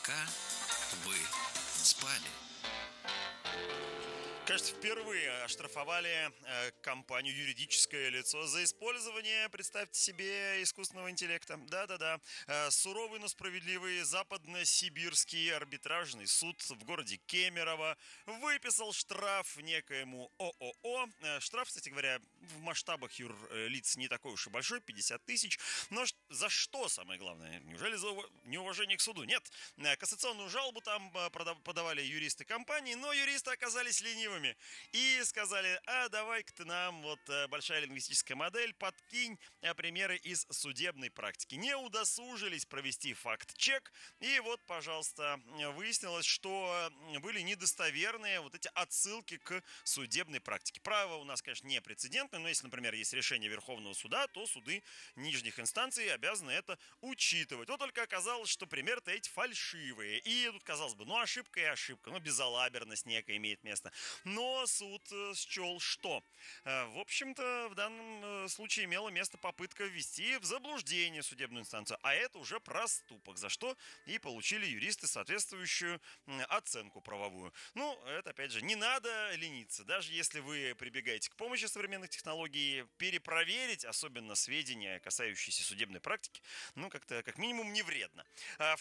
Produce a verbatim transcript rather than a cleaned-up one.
Пока вы спали. Кажется, впервые оштрафовали э, компанию «Юридическое лицо» за использование, представьте себе, искусственного интеллекта. Да-да-да. Э, суровый, но справедливый западно-сибирский арбитражный суд в городе Кемерово выписал штраф некоему ООО. Э, штраф, кстати говоря, в масштабах юрлиц не такой уж и большой, пятьдесят тысяч. Но ш- за что, самое главное? Неужели за ува- неуважение к суду? Нет. Э, кассационную жалобу там э, прода- подавали юристы компании, но юристы оказались ленивыми. И сказали: а давай-ка ты нам, вот э, большая лингвистическая модель, подкинь э, примеры из судебной практики. Не удосужились провести факт-чек, и вот, пожалуйста, выяснилось, что э, были недостоверные вот эти отсылки к судебной практике. Право у нас, конечно, не прецедентное, но если, например, есть решение Верховного суда, то суды нижних инстанций обязаны это учитывать. Вот только оказалось, что примеры-то эти фальшивые. И тут, казалось бы, ну ошибка и ошибка, ну безалаберность некая имеет место. Но суд э, счел, что, э, в общем-то, в данном э, случае имела место попытка ввести в заблуждение судебную инстанцию, а это уже проступок, за что и получили юристы соответствующую м, оценку правовую. Ну, это, опять же, не надо лениться. Даже если вы прибегаете к помощи современных технологий, перепроверить, особенно сведения, касающиеся судебной практики, ну, как-то, как минимум, не вредно. А